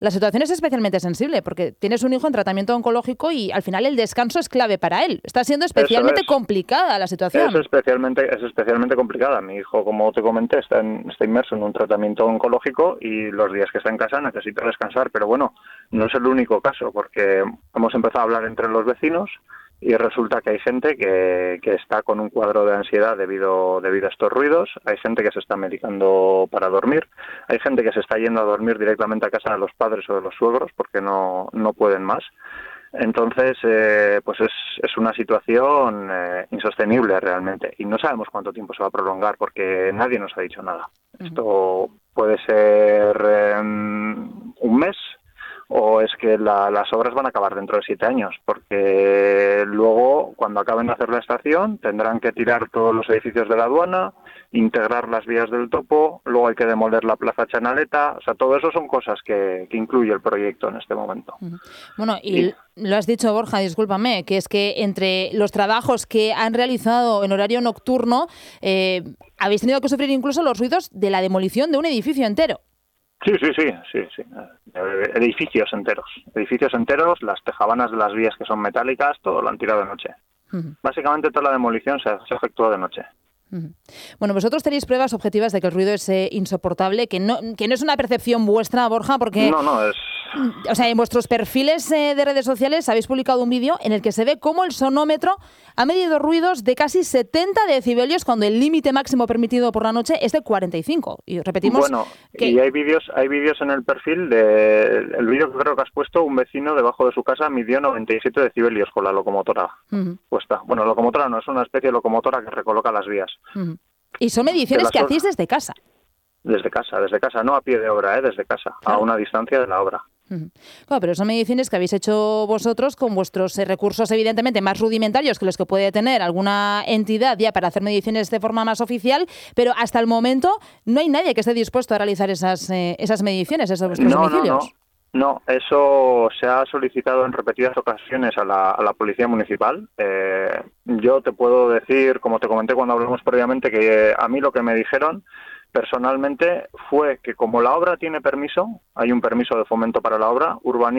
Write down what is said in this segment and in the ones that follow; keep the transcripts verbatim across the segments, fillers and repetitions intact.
La situación es especialmente sensible porque tienes un hijo en tratamiento oncológico y al final el descanso es clave para él. Está siendo especialmente es. complicada la situación. Es especialmente, es especialmente complicada. Mi hijo, como te comenté, está, en, está inmerso en un tratamiento oncológico y los días que está en casa necesita descansar. Pero bueno, no es el único caso porque hemos empezado a hablar entre los vecinos y resulta que hay gente que, que está con un cuadro de ansiedad debido, debido a estos ruidos, hay gente que se está medicando para dormir, hay gente que se está yendo a dormir directamente a casa de los padres o de los suegros porque no, no pueden más. Entonces, eh, pues es, es una situación eh, insostenible realmente y no sabemos cuánto tiempo se va a prolongar porque nadie nos ha dicho nada. Uh-huh. Esto puede ser eh, un mes, o es que la, las obras van a acabar dentro de siete años, porque luego, cuando acaben de hacer la estación, tendrán que tirar todos los edificios de la aduana, integrar las vías del topo, luego hay que demoler la plaza Chanaleta, o sea, todo eso son cosas que, que incluye el proyecto en este momento. Bueno, y, y lo has dicho, Borja, discúlpame, que es que entre los trabajos que han realizado en horario nocturno, eh, habéis tenido que sufrir incluso los ruidos de la demolición de un edificio entero. Sí, sí, sí, sí, sí. Edificios enteros, edificios enteros, las tejabanas de las vías que son metálicas, todo lo han tirado de noche. Uh-huh. Básicamente toda la demolición se, se efectuó de noche. Uh-huh. Bueno, vosotros tenéis pruebas objetivas de que el ruido es eh, insoportable, que no, que no es una percepción vuestra, Borja, porque... No, no, es... O sea, en vuestros perfiles eh, de redes sociales habéis publicado un vídeo en el que se ve cómo el sonómetro ha medido ruidos de casi setenta decibelios cuando el límite máximo permitido por la noche es de cuarenta y cinco. Y repetimos... Bueno, que... y hay vídeos hay vídeos en el perfil, de el vídeo que creo que has puesto, un vecino debajo de su casa midió noventa y siete decibelios con la locomotora uh-huh. puesta. Bueno, locomotora no, es una especie de locomotora que recoloca las vías. Uh-huh. Y son mediciones que, que hacéis desde casa. Desde casa, desde casa, no a pie de obra, ¿eh? Desde casa, claro. A una distancia de la obra. Claro, pero son mediciones que habéis hecho vosotros con vuestros eh, recursos evidentemente más rudimentarios que los que puede tener alguna entidad ya para hacer mediciones de forma más oficial, pero hasta el momento no hay nadie que esté dispuesto a realizar esas, eh, esas mediciones, esos vuestros no, domicilios. No, no. No, eso se ha solicitado en repetidas ocasiones a la, a la Policía Municipal. Eh, yo te puedo decir, como te comenté cuando hablamos previamente, que a mí lo que me dijeron personalmente fue que como la obra tiene permiso, hay un permiso de fomento para la obra,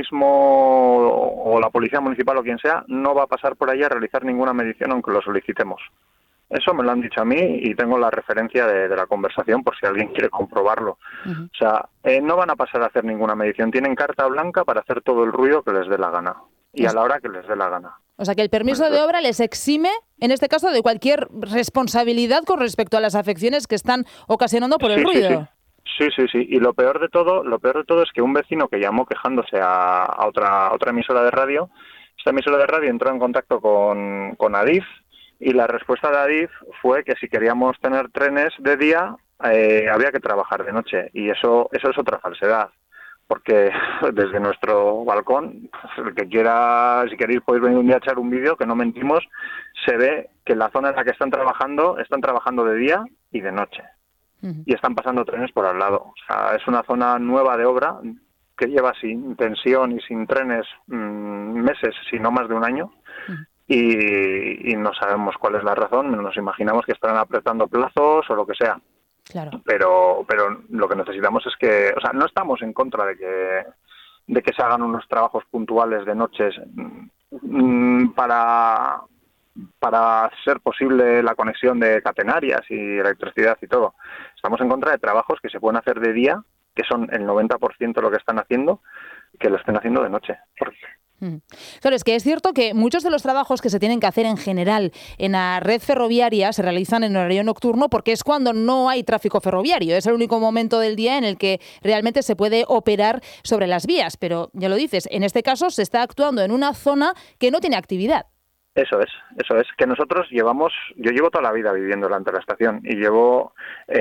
urbanismo o la Policía Municipal o quien sea, no va a pasar por allá a realizar ninguna medición aunque lo solicitemos. Eso me lo han dicho a mí y tengo la referencia de, de la conversación por si alguien quiere comprobarlo. Uh-huh. O sea, eh, no van a pasar a hacer ninguna medición, tienen carta blanca para hacer todo el ruido que les dé la gana y a la hora que les dé la gana. O sea, que el permiso Entonces, de obra les exime, en este caso, de cualquier responsabilidad con respecto a las afecciones que están ocasionando por el sí, ruido. Sí, sí, sí, sí. Y lo peor de todo, lo peor de todo es que un vecino que llamó quejándose a, a otra a otra emisora de radio, esta emisora de radio entró en contacto con, con Adif y la respuesta de Adif fue que si queríamos tener trenes de día eh, había que trabajar de noche y eso eso es otra falsedad. Porque desde nuestro balcón, el que quiera, si queréis podéis venir un día a echar un vídeo, que no mentimos, se ve que en la zona en la que están trabajando, están trabajando de día y de noche. Uh-huh. Y están pasando trenes por al lado. O sea, es una zona nueva de obra que lleva sin tensión y sin trenes mmm, meses, si no más de un año. Uh-huh. Y, y no sabemos cuál es la razón, nos imaginamos que estarán apretando plazos o lo que sea. Claro. Pero pero lo que necesitamos es que, o sea, no estamos en contra de que de que se hagan unos trabajos puntuales de noches mmm, para para ser posible la conexión de catenarias y electricidad y todo. Estamos en contra de trabajos que se pueden hacer de día, que son el noventa por ciento de lo que están haciendo, que lo estén haciendo de noche. Porque Claro, es que es cierto que muchos de los trabajos que se tienen que hacer en general en la red ferroviaria se realizan en horario nocturno porque es cuando no hay tráfico ferroviario. Es el único momento del día en el que realmente se puede operar sobre las vías. Pero ya lo dices, en este caso se está actuando en una zona que no tiene actividad. Eso es, eso es, que nosotros llevamos, yo llevo toda la vida viviendo delante de la estación y llevo,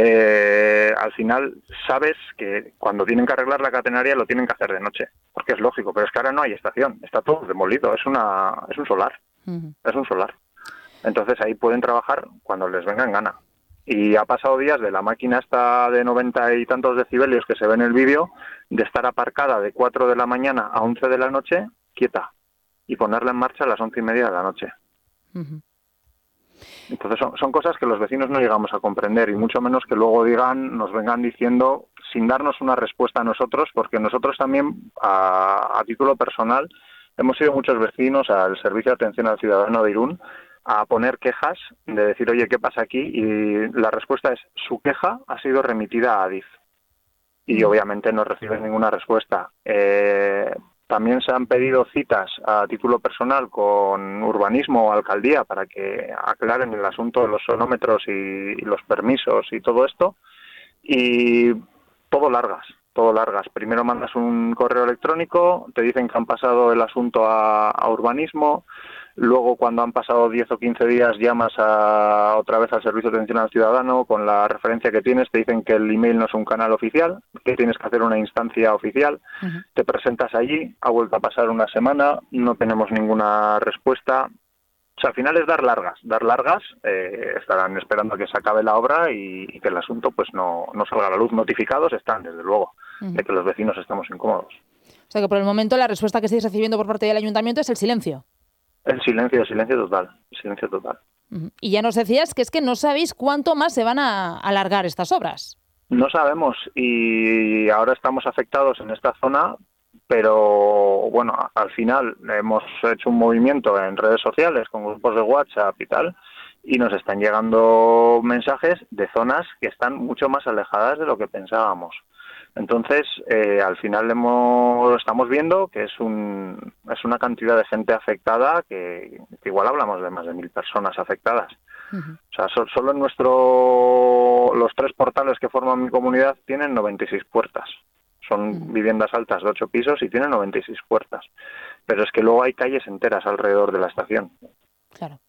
eh, al final, sabes que cuando tienen que arreglar la catenaria lo tienen que hacer de noche, porque es lógico, pero es que ahora no hay estación, está todo demolido, es una, es un solar, uh-huh. es un solar. Entonces ahí pueden trabajar cuando les venga en gana. Y ha pasado días de la máquina esta de noventa y tantos decibelios que se ve en el vídeo, de estar aparcada de cuatro de la mañana a once de la noche, quieta, y ponerla en marcha a las once y media de la noche. Uh-huh. Entonces son, son cosas que los vecinos no llegamos a comprender y mucho menos que luego digan, nos vengan diciendo sin darnos una respuesta a nosotros, porque nosotros también, a, a título personal, hemos ido muchos vecinos al Servicio de Atención al Ciudadano de Irún a poner quejas de decir, oye, ¿qué pasa aquí? Y la respuesta es, su queja ha sido remitida a Adif. Y obviamente no reciben ninguna respuesta. Eh, también se han pedido citas a título personal con urbanismo o alcaldía para que aclaren el asunto de los sonómetros y, y los permisos y todo esto. Y todo largas, todo largas. Primero mandas un correo electrónico, te dicen que han pasado el asunto a, a urbanismo. Luego, cuando han pasado diez o quince días, llamas a, otra vez al Servicio de Atención al Ciudadano con la referencia que tienes, te dicen que el email no es un canal oficial, que tienes que hacer una instancia oficial, uh-huh. Te presentas allí, ha vuelto a pasar una semana, no tenemos ninguna respuesta. O sea, al final es dar largas, dar largas, eh, estarán esperando a que se acabe la obra y, y que el asunto pues no, no salga a la luz. Notificados están, desde luego, uh-huh. De que los vecinos estamos incómodos. O sea que por el momento la respuesta que estáis recibiendo por parte del ayuntamiento es el silencio. El silencio, el silencio total, el silencio total. Y ya nos decías que es que no sabéis cuánto más se van a alargar estas obras. No sabemos y ahora estamos afectados en esta zona, pero bueno, al final hemos hecho un movimiento en redes sociales con grupos de WhatsApp y tal, y nos están llegando mensajes de zonas que están mucho más alejadas de lo que pensábamos. Entonces, eh, al final hemos, estamos viendo que es un es una cantidad de gente afectada que, que igual hablamos de más de mil personas afectadas. Uh-huh. O sea, so, solo en nuestro los tres portales que forman mi comunidad tienen noventa y seis puertas. Son uh-huh. viviendas altas de ocho pisos y tienen noventa y seis puertas. Pero es que luego hay calles enteras alrededor de la estación. Claro.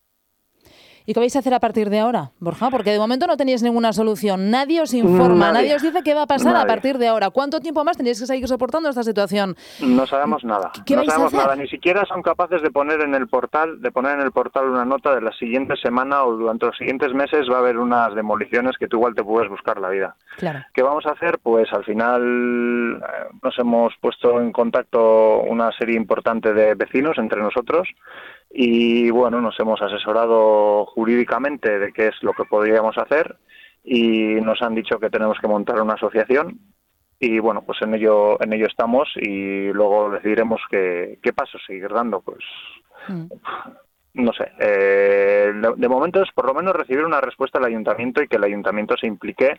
¿Y qué vais a hacer a partir de ahora, Borja? Porque de momento no tenéis ninguna solución. Nadie os informa, nadie, nadie os dice qué va a pasar nadie. a partir de ahora. ¿Cuánto tiempo más tenéis que seguir soportando esta situación? No sabemos nada. ¿Qué no vais sabemos a hacer? nada. Ni siquiera son capaces de poner en el portal, de poner en el portal una nota de la siguiente semana o durante los siguientes meses va a haber unas demoliciones que tú igual te puedes buscar la vida. Claro. ¿Qué vamos a hacer? Pues al final eh, nos hemos puesto en contacto una serie importante de vecinos entre nosotros. Y bueno, nos hemos asesorado jurídicamente de qué es lo que podríamos hacer y nos han dicho que tenemos que montar una asociación y bueno, pues en ello en ello estamos y luego decidiremos qué, qué pasos seguir dando. Pues mm. no sé, eh, de, de momento es por lo menos recibir una respuesta del ayuntamiento y que el ayuntamiento se implique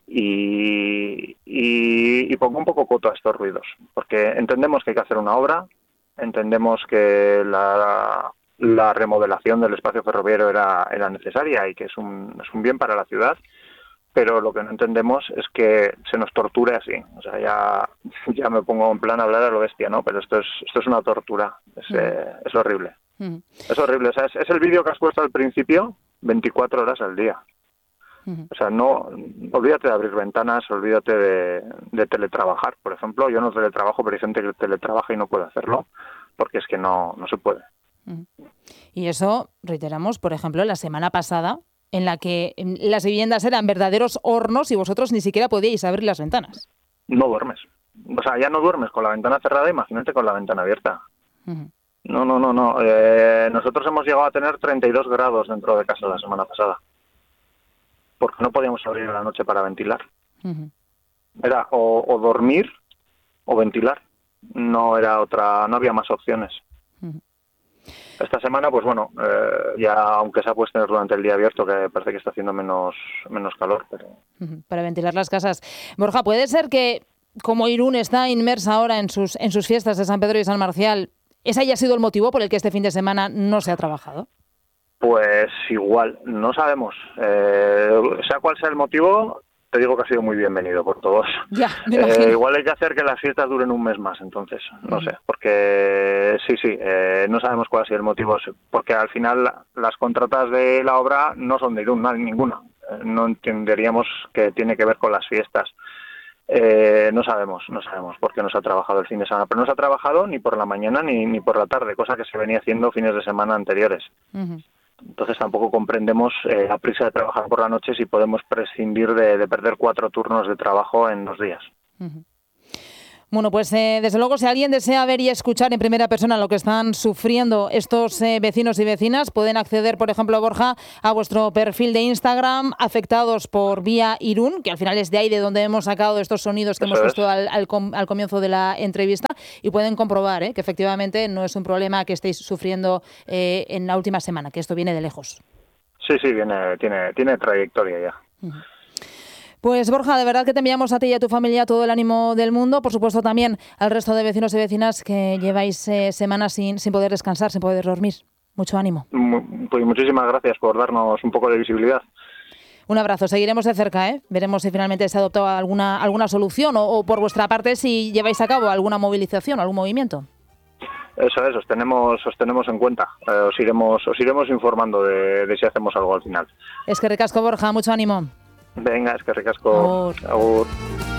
y, y, y ponga un poco coto a estos ruidos, porque entendemos que hay que hacer una obra, entendemos que la la remodelación del espacio ferroviario era, era necesaria y que es un, es un bien para la ciudad, pero lo que no entendemos es que se nos torture así. O sea, ya, ya me pongo en plan a hablar a lo bestia, ¿no? Pero esto es, esto es una tortura, es, mm. eh, es horrible. Mm. Es horrible, o sea, es, es el vídeo que has puesto al principio, veinticuatro horas al día. Mm. O sea, no, olvídate de abrir ventanas, olvídate de, de teletrabajar, por ejemplo. Yo no teletrabajo, pero hay gente que teletrabaja y no puede hacerlo, porque es que no, no se puede. Y eso, reiteramos, por ejemplo, la semana pasada, en la que las viviendas eran verdaderos hornos y vosotros ni siquiera podíais abrir las ventanas. No duermes. O sea, ya no duermes con la ventana cerrada, imagínate con la ventana abierta. Uh-huh. No, no, no, no. Eh, nosotros hemos llegado a tener treinta y dos grados dentro de casa la semana pasada. Porque no podíamos abrir a la noche para ventilar. Uh-huh. Era o, o dormir o ventilar. No era otra, no había más opciones. Uh-huh. Esta semana, pues bueno, eh, ya aunque se ha puesto durante el día abierto, que parece que está haciendo menos menos calor. Pero para ventilar las casas. Borja, ¿puede ser que, como Irún está inmersa ahora en sus en sus fiestas de San Pedro y San Marcial, ese haya sido el motivo por el que este fin de semana no se ha trabajado? Pues igual, no sabemos. Eh, sea cual sea el motivo, te digo que ha sido muy bienvenido por todos. Ya, me eh, igual hay que hacer que las fiestas duren un mes más, entonces, no uh-huh. sé, porque sí, sí, eh, no sabemos cuál ha sido el motivo, porque al final las contratas de la obra no son de Irún, no hay ninguna. Eh, no entenderíamos que tiene que ver con las fiestas. Eh, no sabemos, no sabemos por qué no se ha trabajado el fin de semana, pero no se ha trabajado ni por la mañana ni, ni por la tarde, cosa que se venía haciendo fines de semana anteriores. Uh-huh. Entonces tampoco comprendemos eh, la prisa de trabajar por la noche si podemos prescindir de, de perder cuatro turnos de trabajo en dos días. Uh-huh. Bueno, pues eh, desde luego, si alguien desea ver y escuchar en primera persona lo que están sufriendo estos eh, vecinos y vecinas, pueden acceder, por ejemplo, Borja, a vuestro perfil de Instagram, Afectados por Vía Irún, que al final es de ahí de donde hemos sacado estos sonidos que Eso hemos es. puesto al, al, com- al comienzo de la entrevista, y pueden comprobar eh, que efectivamente no es un problema que estéis sufriendo eh, en la última semana, que esto viene de lejos. Sí, sí, viene, tiene, tiene trayectoria ya. Uh-huh. Pues Borja, de verdad que te enviamos a ti y a tu familia todo el ánimo del mundo, por supuesto también al resto de vecinos y vecinas que lleváis eh, semanas sin, sin poder descansar, sin poder dormir. Mucho ánimo. Pues muchísimas gracias por darnos un poco de visibilidad. Un abrazo, seguiremos de cerca, ¿eh? Veremos si finalmente se ha adoptado alguna, alguna solución o, o por vuestra parte si lleváis a cabo alguna movilización o algún movimiento. Eso es, os tenemos, os tenemos en cuenta. Eh, os iremos, os iremos informando de, de si hacemos algo al final. Es que ricasco, Borja, mucho ánimo. Venga, es que ricasco. Agur. Agur.